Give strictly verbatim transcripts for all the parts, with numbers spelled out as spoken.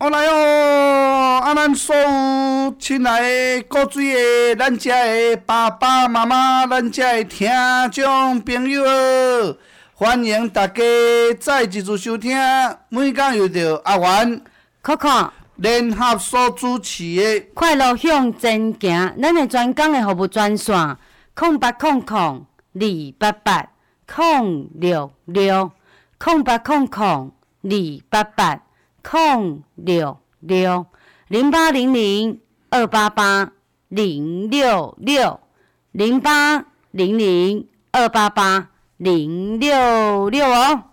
我来哦！啊，咱所有亲爱的古水的，咱遮的爸爸妈妈，咱遮的听众朋友，欢迎大家再一次收听。每天又到阿元、 Coco 联合所主持的《 快乐向前行》，咱的专讲的服务专线：空八空空二八八空六六空八空空二八八空六六零八零零二八八零六六零八零零二八八零六六哦。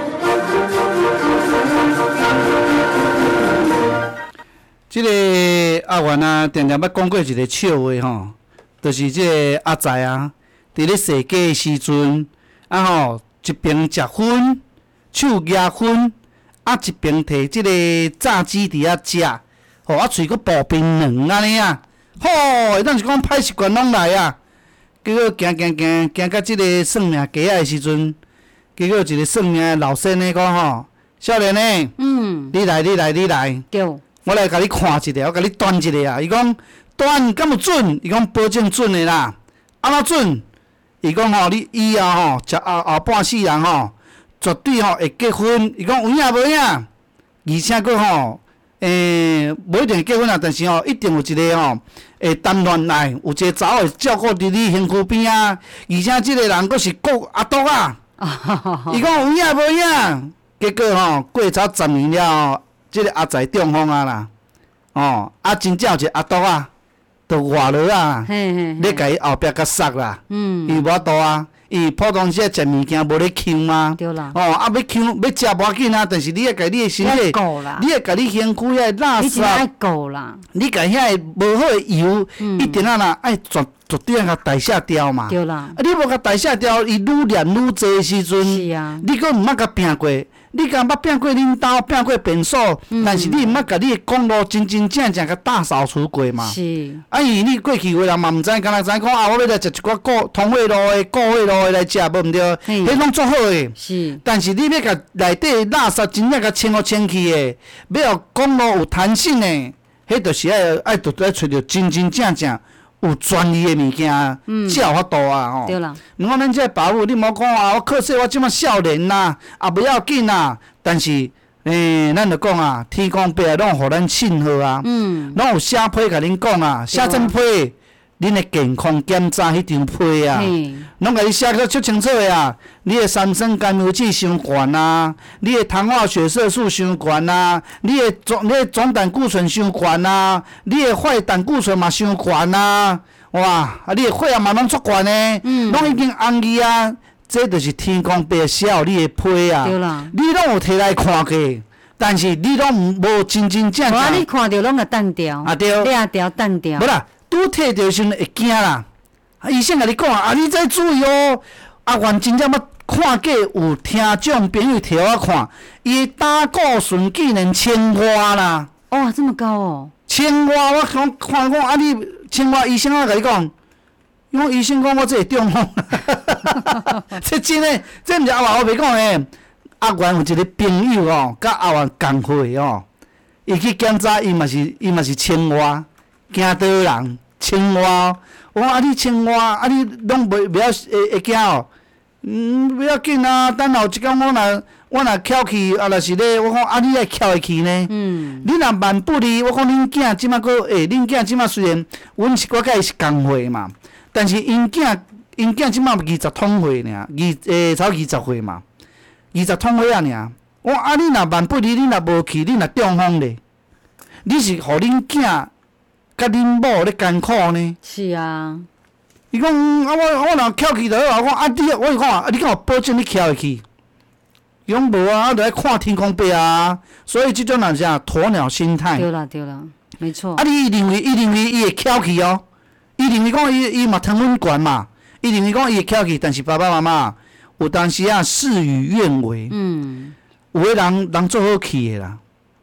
即、这个阿元啊，常常捌讲过一个笑话吼，就是即个阿财啊，伫咧洗鸡的时阵，啊吼，一边食薰，手夹薰，啊一边摕即个炸鸡伫遐食，吼啊喙佫爆冰软安尼啊，吼，会当是讲歹习惯拢来啊。结果行行行行到即个算命家仔的时阵，结果一个算命的老先生讲吼，少年呢，嗯，你来你来你来。 对。 我来甲你看一下，我甲你断一下啊！伊讲断敢有准？伊讲保证准的啦。安怎准？伊讲吼，你以后吼，食后后半世人吼，绝对吼会结婚。伊讲有影无影？而且佫吼，诶，无一定会结婚啊，但是吼，一定有一个吼会谈恋爱，有一个查某会照顾伫你身躯边啊。而且即个人佫是国阿督啊。伊讲有影无影？结果吼，过差十年了后。即个阿财中风啊啦，哦，啊真正有一个阿督啊，就活落啊，咧甲伊后壁甲杀啦，嗯，伊无法度啊，伊普通时食物件无咧抢嘛， 对啦， 哦，啊要抢要食无要紧啊，但是你要甲你的身体，你要甲你身躯遐垃圾， 你真爱顾啦， 你甲遐无好的油，嗯、一定啊啦，爱绝绝对啊甲代谢掉嘛， 对啦， 啊你无甲代谢掉，伊愈练愈侪的时阵， 是啊， 你佫毋捌甲拼过。你敢捌拼过恁兜，拼过便所，嗯、但是你毋捌甲你的公路真真正正甲大扫除过嘛？是。啊，因为你过去话人嘛毋知，敢若知讲啊，我要来食一寡过通惠路的、过惠路的来食，无毋对？迄拢足好的。是。但是你要甲内底垃圾真正甲清互清气的，要有公路有弹性的，迄就是爱爱着爱找着真真正正。有专业的物件，才有法度啊！吼、嗯，对啦。你看咱这爸母，你莫讲啊，我可惜我即马少年呐，啊不要紧啊。但是，诶、欸，咱着讲啊，天公伯啊，拢互咱信号啊。嗯。拢有写批甲恁讲啊，写真批，恁的健康检查迄张批啊，拢甲你写个足清楚的啊。你的三酸甘油酯伤悬啊，你的糖化血色素伤悬啊，你的总你的总胆固醇伤悬啊，你的坏胆固醇嘛伤悬啊，哇！啊，你的血压嘛拢足悬的，嗯，拢已经红去啊，这就是天公伯写互你的批啊。对啦，你拢有摕来看过，但是你拢无真真正正。 我你看着拢会等掉， 啊对， 抓掉等掉。 无啦，拄摕着时阵会惊啦。啊，医生甲你讲啊，你再注意哦。啊，原真正要看过有听众朋友摕我看，伊胆固醇竟然千外啦！ 哇，这么高哦！ 千外，我讲看讲啊，你千外医生啊，甲你讲，因为医生讲我这会中风，这真诶，这毋是阿元我袂讲诶。阿元有一个朋友哦，甲阿元共会哦，伊去检查，伊嘛是伊嘛是千外，惊倒人千外。我讲啊，你千外，啊你拢袂袂晓会会惊哦。嗯，不要紧啊，等后一天我若我若翘起，啊，若是咧，我讲啊，你爱翘会起呢？嗯。你若万不利，我讲恁囝即马个，诶，恁囝即马虽然，阮是我甲伊是共岁嘛，但是因囝因囝即马二十通岁尔，二诶超二十岁嘛，二十通岁啊尔。我啊，你若万不利，你若无去，你若中风咧，你是互恁囝甲恁某咧艰苦呢？ 是啊。 伊讲啊，我我若翘起就好，我讲啊，你我讲啊，你敢有保证你翘会起？伊讲无啊，著爱看天公伯啊，所以即种人啥鸵鸟心态。 对啦对啦，没错。 啊，你认为伊认为伊会翘起哦？伊认为讲伊伊嘛糖分悬嘛，伊认为讲伊会翘起，但是爸爸妈妈有当时啊事与愿违。嗯。有诶人人做好去诶啦，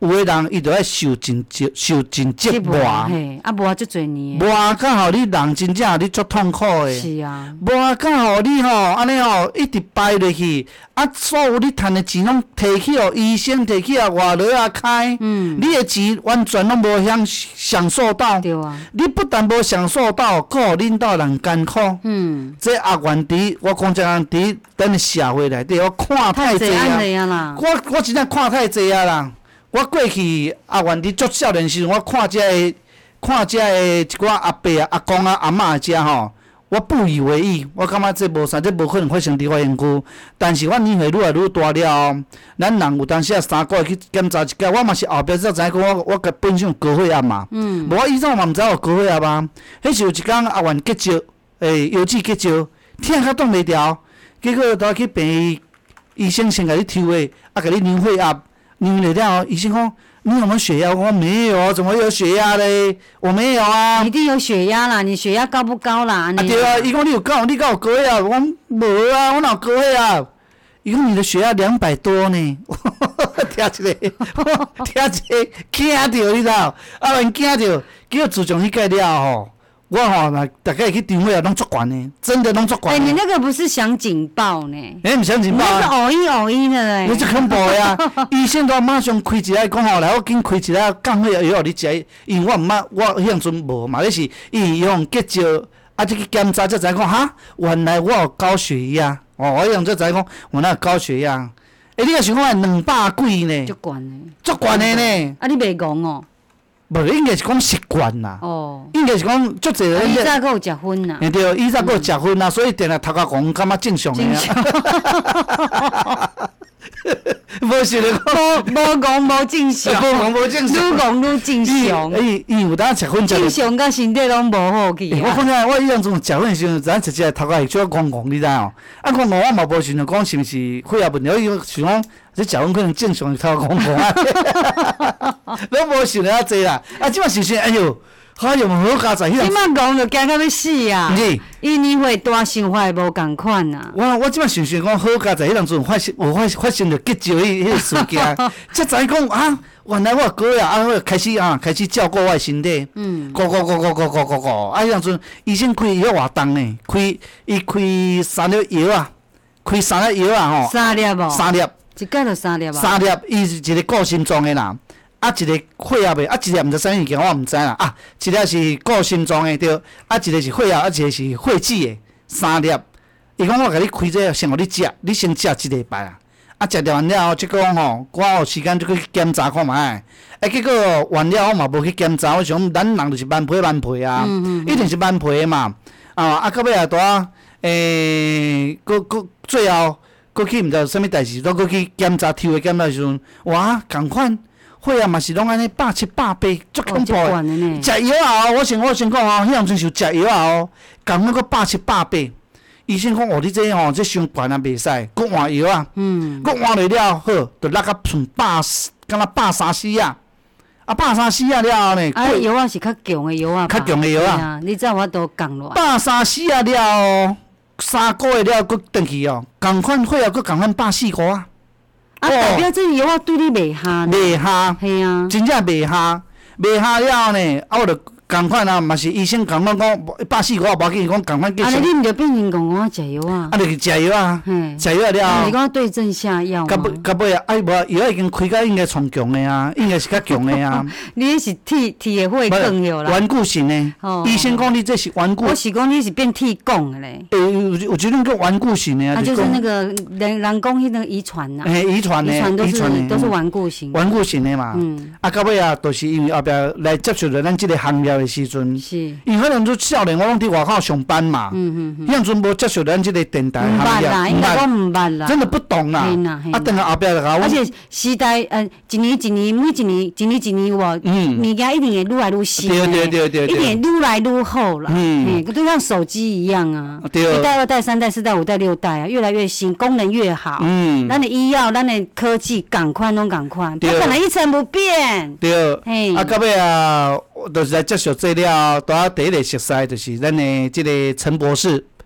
有诶人伊着爱受真折受真折磨， 嘿，啊磨足侪年， 磨甲吼你人真正你足痛苦诶。 是啊， 磨甲吼你吼安尼吼一直掰落去，啊所有你趁诶钱拢摕去互医生，摕去啊外劳啊开，嗯，你诶钱完全拢无享享受到， 对啊， 你不但无享受到，搁互恁兜人艰苦，嗯，这阿元伫我讲真人伫咱诶社会内底，我看太济啊，我我真正看太济啊啦。我过去阿元伫足少年时阵，我看遮个看遮个一寡阿伯啊、阿公啊、阿嬷遮吼，我不以为意。我感觉这无啥，这无可能发生伫发现区。但是我年岁愈来愈大了后，咱人有当时啊三个月去检查一下，我嘛是后壁才知影讲，我我甲本身有高血压嘛。嗯。无我以前嘛毋知有高血压嘛。迄是有一工阿元结石，诶，腰子结石，疼较挡袂牢，结果倒去病医，医生先甲你抽诶，啊，甲你量血压。量了了，医生讲你有没有血压？我没有，怎么有血压嘞？我没有啊。 一定有血压啦，你血压高不高啦？ 啊对啊，伊讲你有高，你敢有高血压？我无啊，我哪有高血压？伊讲你的血压两百多呢，听一个，听一个，惊着你知道？啊，完惊着，结果自从迄个了吼。我吼，那大概去电话啊，拢足悬呢，真的拢足悬。 哎，你那个不是响警报呢？ 哎，唔响警报啊！ 那是偶一偶一的嘞。 你最恐怖呀！医生都马上开一个讲吼，来我紧开一个降血药互你食，因为我毋捌，我迄阵阵无嘛，你是伊用结石，啊，去检查才知影讲哈，原来我有高血压，哦，我迄阵才知影讲原来有高血压。哎，你若想讲两百几呢？ 足悬呢。 足悬的呢。 啊，你袂戆哦？ 无，应该是讲习惯啦。 哦。 应该是讲足侪人。 以前佫有食薰啦。 对，以前佫有食薰啦，所以定定头壳讲感觉正常的啊。无想着讲， 无无戆无正常， 无戆无正常， 愈戆愈正常。 伊伊有当食薰食。 正常甲身体拢无好去。 我讲起，我以前种食薰时阵，咱直接头壳会做戆戆，你知哦？啊，戆戆我嘛无想着讲是毋是血压问题，我想讲这食薰可能正常头壳戆戆啊。拢无想了遐济啦，啊，即摆想想，哎哟。哎哟，好佳哉！ 即摆戆就惊到要死啊！ 是， 伊年岁大，想法无共款啊。 我我即摆想想讲，好佳哉！迄阵阵发生有发发生着结石迄迄个事件，才知讲啊，原来我高呀，啊，我开始啊，开始照顾我身体。嗯。咕咕咕咕咕咕咕咕，啊，迄阵阵医生开药偌重呢？开伊开三粒药啊，开三粒药啊吼。 三粒哦。 三粒。 一盖就三粒啊。 三粒，伊是一个顾心脏的啦。啊，一个血压的，啊，一粒毋知啥物件，我毋知啦。啊，一粒是顾心脏的对，啊，一个是血压，啊，一个是血脂的，三粒。伊讲我甲你开这个，先互你食，你先食一礼拜啊。啊，食了完了后，即讲吼，我有时间就去检查看卖。啊，结果完了我嘛无去检查，我想咱人就是蛮皮蛮皮啊，嗯嗯一定是蛮皮的嘛。啊，啊，到尾啊，拄啊，诶，搁搁最后搁去毋知有啥物代志，都搁去检查，抽的检查时阵，哇，共款。血压嘛是拢安尼百七百八，足恐怖的。食药啊！我先我先讲哦，迄阵阵是食药啊哦，共那个百七百八。医生讲哦，你这吼这伤悬啊，袂使，佮换药啊。嗯。佮换落了好，就落到剩百，敢若百三四啊。啊，百三四啊了后呢？ 啊，药啊是较强的药啊。 较强的药啊。 你才有法度降落。 百三四啊了后，三个月了，佮转去哦，共款血压佮共款百四箍啊。 啊，代表这药啊对你袂下。 袂下。 系啊。 真正袂下，袂下了后呢，啊我着共款啊，嘛是医生共阮讲百四箍也无要紧，讲共款继续。 啊，你毋着变成讲我食药啊？ 啊，就是食药啊，食药了后。 是讲对症下药。 到尾到尾啊，哎无药已经开到应该从强的啊，应该是较强的啊。 你是铁铁的血更有啦。 顽固性的。哦。医生讲你这是顽固。 我是讲你是变铁讲的咧。 诶，有有这种叫顽固性的啊。 啊，就是那个人人讲迄个遗传呐。 诶，遗传的， 遗传的都是顽固性。 顽固性的嘛。嗯。啊，到尾啊，都是因为后壁来接触着咱这个行业的时阵。是。因为迄阵做少年，我拢伫外口上班嘛。嗯嗯嗯。迄阵阵无接触咱这个电台行业。 唔捌啦，应该我唔捌啦。 真的不懂啦。啊，等下后壁就甲我。 而且时代呃，一年一年，每一年一年一年哇，物件一定会愈来愈新对对对对。 一定愈来愈好啦。嗯。就像手机一样啊。对。一代、二代、三代、四代、五代、六代啊，越来越新，功能越好。嗯。咱的医药，咱的科技，赶快拢赶快，不可能一成不变。 对。嘿。啊，到尾啊，就是来接触这了。第一个熟悉就是咱的这个陈博士，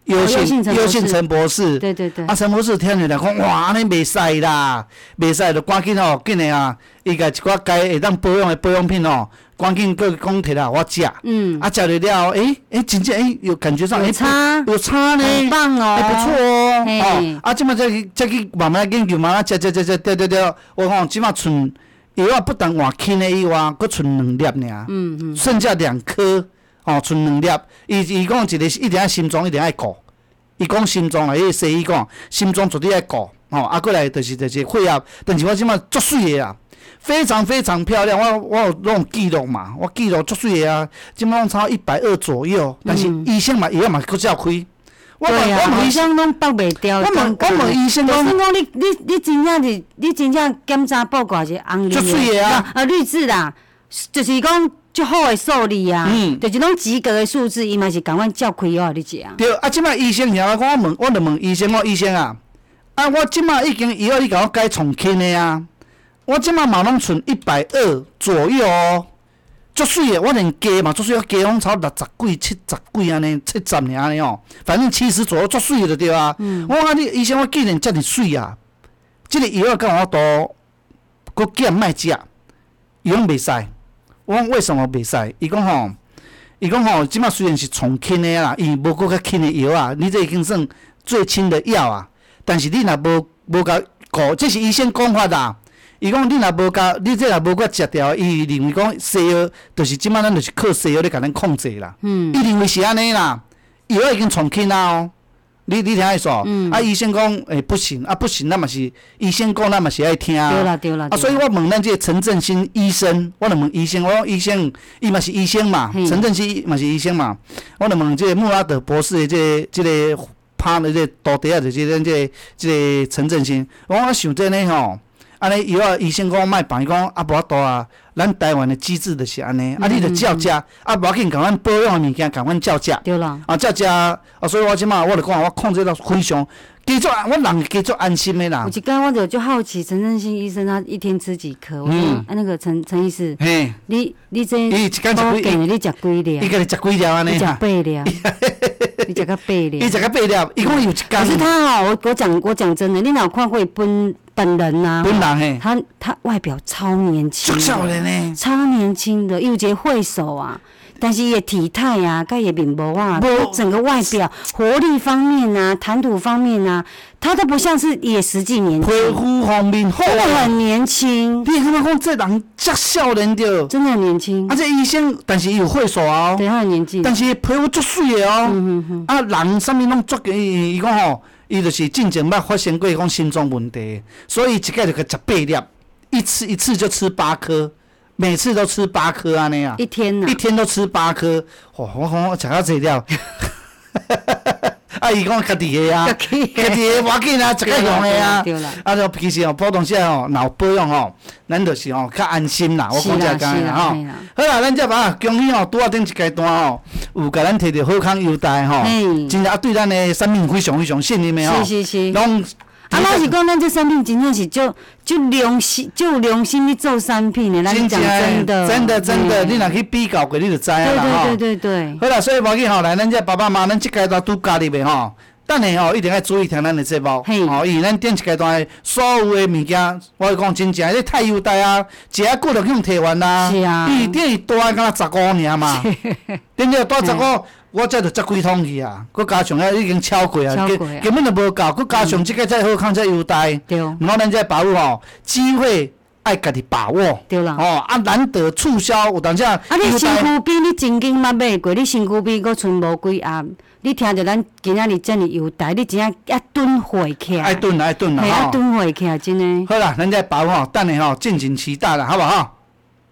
尤信尤信陈博士， 对对对， 啊陈博士听起来讲，哇，安尼袂使啦，袂使就赶紧吼，紧的啊，伊甲一寡该会当保养的保养品哦，赶紧佮讲摕来我食，嗯，啊食了了，诶、欸、诶，真正诶有感觉上有差有差呢， 很棒哦， 还、欸、不错哦，哦，啊，即马再去再去慢慢研究，慢慢食食食食，对对对，我讲即马剩药啊，不但换轻的以外，佮剩两粒尔，嗯嗯，剩下两颗。哦，剩两粒，伊伊讲一个一定爱心脏一定爱顾，伊讲心脏啦，迄个西医讲心脏绝对爱顾，哦，啊过来就是就是血压，但是我即马足水的啊，非常非常漂亮，我我有拢记录嘛，我记录足水的啊，即马拢超一百二左右，但是医生嘛，药嘛佫照开。 我问我问医生拢剥袂掉， 我问我问医生讲， 医生讲你你你真正是你真正检查报告是红绿的， 足水的啊， 啊绿字啦，就是讲。足好诶数字啊，嗯，就是拢及格诶数字，伊嘛是共阮照开药你食啊。 对，啊，即摆医生听我讲，我问，我著问医生，我医生啊，啊，我即摆已经药你甲我改重轻诶啊，我即摆嘛拢剩一百二左右哦，足水诶，我连加嘛足水，我加拢超六十几、七十几安尼，七十尔安尼哦，反正七十左右足水诶就对啊。嗯、我讲你医生，我既然遮尔水啊，即、這個药敢我都佫减莫食，伊拢袂使。我讲为什么袂使？伊讲吼，伊讲吼，即摆虽然是从轻的啦，伊无搁较轻的药啊，你这已经算最轻的药啊。但是你若无无甲顾，这是医生讲法啦。伊讲你若无甲，你这若无甲食掉，伊认为讲西药就是即摆咱就是靠西药咧甲咱控制啦。嗯。伊认为是安尼啦，药已经从轻啦哦。你你听伊说，嗯、啊医生讲诶、欸、不行，啊不行，咱嘛是医生讲，咱嘛是爱听啊。 对啦对啦。啊， 所以我问咱这个陈振兴医生，我著问医生，我讲医生，伊嘛是医生嘛，陈振兴嘛是医生嘛，我著问这个穆拉德博士的这个这个拍的这个徒弟啊，就是咱这个这个陈振兴，我讲我想这呢吼。安尼药啊，医生讲莫办，伊讲啊无法度啊，咱台湾的机制就是安尼，啊你著照食，啊无要紧，共阮保养的物件，共阮照食。 对啦。 啊照食，啊所以我即马我著讲，我控制到非常，加足我人加足安心的啦。 有一天我就就好奇，陈振兴医生他一天吃几颗？我说啊那个陈陈医师，嘿，你你这保健你食几粒？ 伊家己食几粒安尼？ 你食八粒。你食到八粒。 伊食到八粒，伊讲有一天。 可是他哦，我我讲我讲真的，你若看过本本人呐、啊， 本人嘿， 他他外表超年轻， 足少年呢， 超年轻的，又一个会手啊，但是伊的体态啊，甲伊的面貌啊，整个外表活力方面啊，谈吐方面啊，他都不像是也实际年轻， 皮肤方面好， 很年轻。 你看他讲这人遮少年着， 真的很年轻。 啊，这医生，但是伊有会手啊， 对，他很年纪， 但是皮肤足水的哦，嗯嗯啊，人啥物拢足，伊伊讲吼。伊就是进前捌发生过讲心脏问题，所以一个就食八粒，一次一次就吃八颗，每次都吃八颗安尼啊。 一天呐、啊？ 一天都吃八颗，哦，我讲我食到这了。啊，伊讲家己的啊，家己的无要紧啊，食较用的啊。啊，就其实哦，普通些哦，若有保养哦，咱就是哦较安心啦。我讲这讲啦吼。好啦，咱这把恭喜哦，拄啊顶一阶段哦，有甲咱摕到好康优待吼，真正啊对咱的产品非常非常信任的吼。 是是是。 拢啊，老是讲咱这产品真正是就就良心，就有良心去做产品的，咱讲真的， 真的真的，你若去比较过，你就知影啦吼。对对对对。 好啦，所以无要紧吼，来咱这爸爸妈妈，咱这阶段拄加入的吼。等下吼，一定要注意听咱的节目，吼，因为咱顶一阶段的所有的物件，我讲真正，你太优待啊，一下久就去用摕完啦。 是啊。 伊顶伊大敢若十五尔嘛，顶着大十五，我才着十几桶去啊，佮加上遐已经超过啊，根根本就无够，佮加上即个再好康再优待，对，然后咱再把握吼机会。爱家己把握， 对啦。 哦，啊，难得促销，有当时啊。 啊，你身躯比你真经捌买过，你身躯比佫剩无几盒，你听着咱今仔日遮尔优待，你真正一吨回起来。 爱吨爱吨啦， 系一吨回起来，真诶。 好啦，咱再把握吼，等下吼，敬请期待啦，好不好？